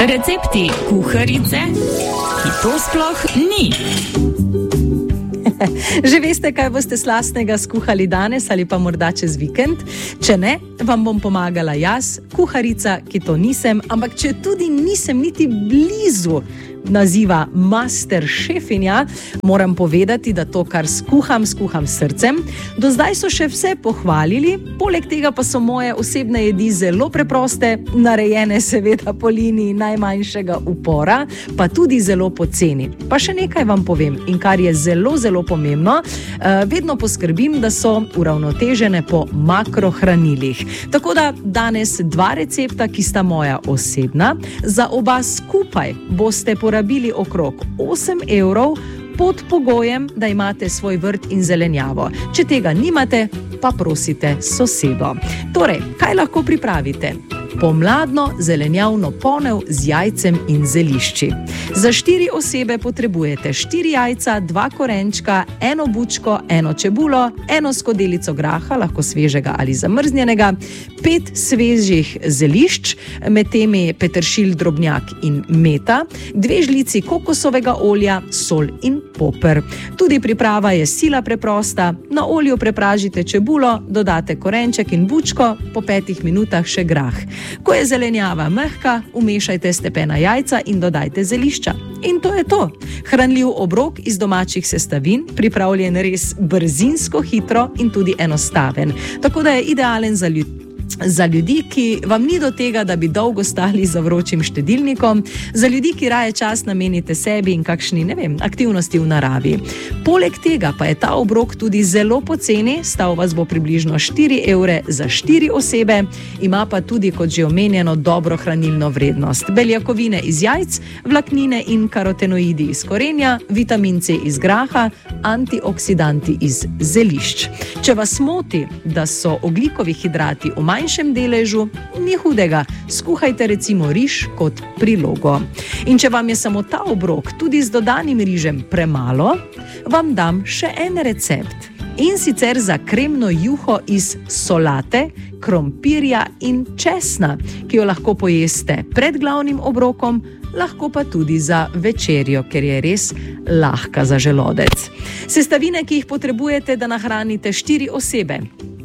Recepti kuharice, ki to sploh ni. Že veste, kaj boste slastnega skuhali danes ali pa morda čez vikend? Če ne, vam bom pomagala jaz, kuharica, ki to nisem, ampak če tudi nisem niti blizu naziva master šefinja, moram povedati, da to, kar skuham srcem. Do zdaj so še vse pohvalili, poleg tega pa so moje osebne jedi zelo preproste, narejene seveda po liniji najmanjšega upora, pa tudi zelo poceni. Pa še nekaj vam povem in kar je zelo, zelo pomembno, vedno poskrbim, da so uravnotežene po makrohranilih. Tako da danes 2 recepta, ki sta moja osebna, za oba skupaj boste porabili okrog 8 evrov pod pogojem, da imate svoj vrt in zelenjavo. Če tega nimate, pa prosite sosedo. Torej, kaj lahko pripravite? Pomladno zelenjavno ponev z jajcem in zelišči. Za 4 osebe potrebujete 4 jajca, 2 korenčka, 1 bučko, 1 čebulo, 1 skodelico graha, lahko svežega ali zamrznjenega, 5 svežih zelišč, med temi peteršilj, drobnjak in meta, 2 žlici kokosovega olja, sol in poper. Tudi priprava je sila preprosta. Na olju prepražite čebulo, dodate korenček in bučko, po 5 minutah še grah. Ko je zelenjava mehka, umešajte stepena jajca in dodajte zelišča. In to je to. Hranljiv obrok iz domačih sestavin, pripravljen res brzinsko, hitro in tudi enostaven. Tako da je idealen za ljudi, ki vam ni do tega, da bi dolgo stali za vročim štedilnikom, za ljudi, ki raje čas namenite sebi in kakšni, aktivnosti v naravi. Poleg tega pa je ta obrok tudi zelo poceni, stal vas bo približno 4 evre za 4 osebe, ima pa tudi, kot že omenjeno, dobro hranilno vrednost. Beljakovine iz jajc, vlaknine in karotenoidi iz korenja, vitamin C iz graha, antioksidanti iz zelišč. Če vas moti, da so ogljikovi hidrati v manjšem deležu, ni hudega, skuhajte recimo riž kot prilogo. In če vam je samo ta obrok tudi z dodanim rižem premalo, vam dam še en recept. In sicer za kremno juho iz solate, krompirja in česna, ki jo lahko pojeste pred glavnim obrokom, lahko pa tudi za večerjo, ker je res lahka za želodec. Sestavine, ki jih potrebujete, da nahranite 4 osebe.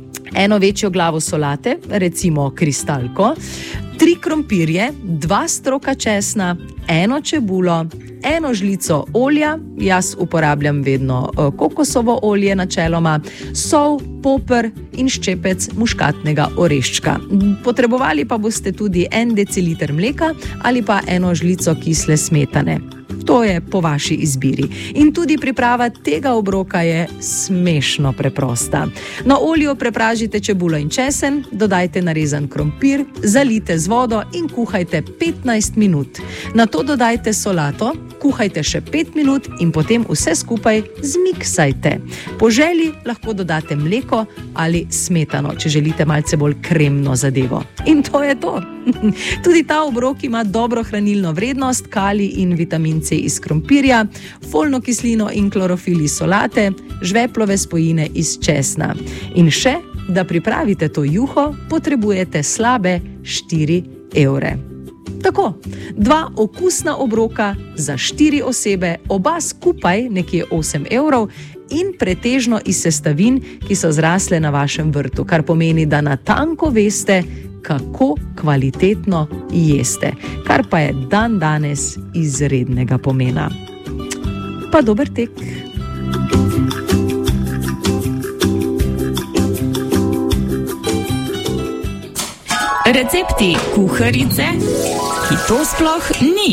1 večjo glavo solate, recimo kristalko, 3 krompirje, 2 stroka česna, 1 čebulo, 1 žlico olja, jaz uporabljam vedno kokosovo olje načeloma, sol, poper in ščepec muškatnega oreščka. Potrebovali pa boste tudi 1 deciliter mleka ali pa 1 žlico kisle smetane. To je po vaši izbiri. In tudi priprava tega obroka je smešno preprosta. Na olju prepražite čebulo in česen, dodajte narezan krompir, zalijte z vodo in kuhajte 15 minut. Nato dodajte solato, kuhajte še 5 minut in potem vse skupaj zmiksajte. Po želji lahko dodate mleko ali smetano, če želite malce bolj kremno zadevo. In to je to. Tudi ta obrok ima dobro hranilno vrednost, kalij in vitamin C iz krompirja, folno kislino in klorofil iz solate, žveplove spojine iz česna. In še, da pripravite to juho, potrebujete slabe 4 evre. Tako, 2 okusna obroka za 4 osebe, oba skupaj nekje 8 evrov in pretežno iz sestavin, ki so zrasle na vašem vrtu, kar pomeni, da natanko veste, kako kvalitetno jeste, kar pa je danes izrednega pomena. Pa dober tek! Recepti kuharice, ki to sploh ni.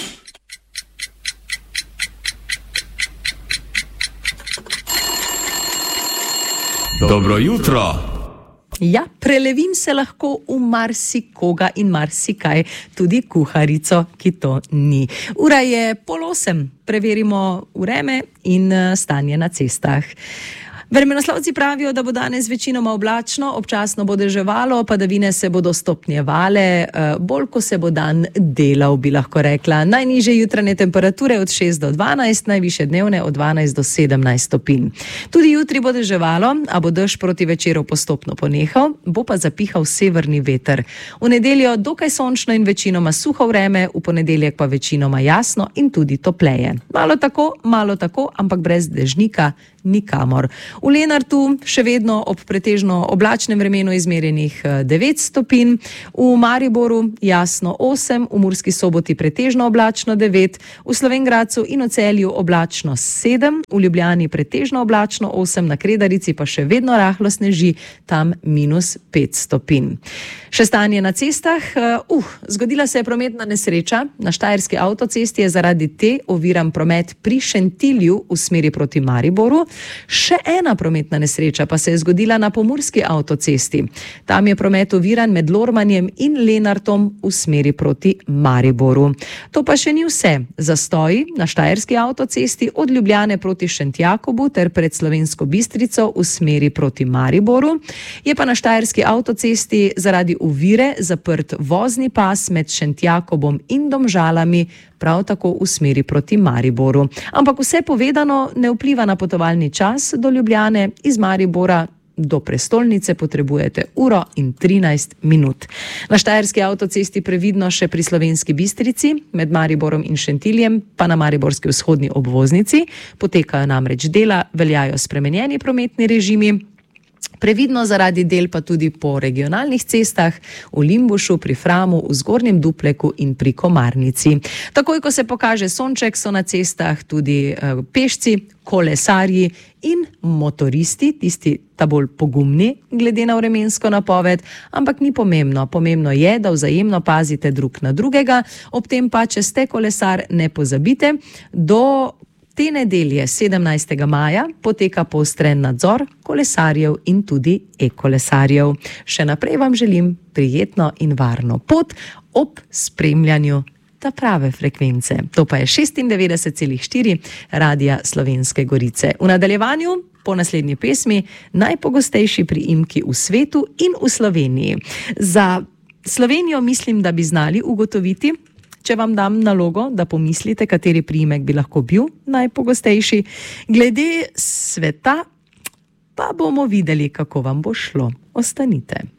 Dobro jutro! Ja, prelevim se lahko v marsikoga in marsikaj, tudi kuharico, ki to ni. Ura je 7:30, preverimo vreme in stanje na cestah. Vremenoslovci pravijo, da bo danes večinoma oblačno, občasno bo deževalo, padavine se bodo stopnjevale, bolj ko se bo dan delal, bi lahko rekla. Najnižje jutranje temperature od 6 do 12, najvišje dnevne od 12 do 17 stopinj. Tudi jutri bo deževalo, a bo dež proti večeru postopno ponehal, bo pa zapihal severni veter. V nedeljo dokaj sončno in večinoma suho vreme, v ponedeljek pa večinoma jasno in tudi topleje. Malo tako, ampak brez dežnika nikamor. V Lenartu še vedno ob pretežno oblačnem vremenu izmerjenih 9 stopinj, v Mariboru jasno 8, v Murski Soboti pretežno oblačno 9, v Slovenj Gradcu in v Celju oblačno 7, v Ljubljani pretežno oblačno 8, na Kredarici pa še vedno rahlo sneži, tam -5 stopinj. Še stanje na cestah. Zgodila se je prometna nesreča. Na Štajerski avtocesti je zaradi te oviran promet pri Šentilju v smeri proti Mariboru. Še ena prometna nesreča pa se je zgodila na Pomurski avtocesti. Tam je promet oviran med Lormanjem in Lenartom v smeri proti Mariboru. To pa še ni vse. Zastoji na Štajerski avtocesti od Ljubljane proti Šentjakobu ter pred Slovensko Bistrico v smeri proti Mariboru. Je pa na Štajerski avtocesti zaradi ovire zaprt vozni pas med Šentjakobom in Domžalami, prav tako v smeri proti Mariboru. Ampak vse povedano ne vpliva na potovalni čas do Ljubljane. Iz Maribora do prestolnice potrebujete 1:13 minut. Na Štajerski avtocesti previdno še pri Slovenski Bistrici, med Mariborom in Šentiljem, pa na mariborski vzhodni obvoznici. Potekajo namreč dela, veljajo spremenjeni prometni režimi. Previdno zaradi del pa tudi po regionalnih cestah, v Limbušu, pri Framu, v Zgornjem Dupleku in pri Komarnici. Takoj, ko se pokaže sonček, so na cestah tudi pešci, kolesarji in motoristi, tisti ta bolj pogumni glede na vremensko napoved, ampak ni pomembno. Pomembno je, da vzajemno pazite drug na drugega, ob tem pa, če ste kolesar, ne pozabite, do te nedelje 17. maja poteka poostren nadzor kolesarjev in tudi e-kolesarjev. Še naprej vam želim prijetno in varno pot ob spremljanju ta prave frekvence. To pa je 96,4 Radia Slovenske Gorice. V nadaljevanju po naslednji pesmi najpogostejši priimki v svetu in v Sloveniji. Za Slovenijo mislim, da bi znali ugotoviti, če vam dam nalogo, da pomislite, kateri priimek bi lahko bil najpogostejši. Glede sveta pa bomo videli, kako vam bo šlo. Ostanite.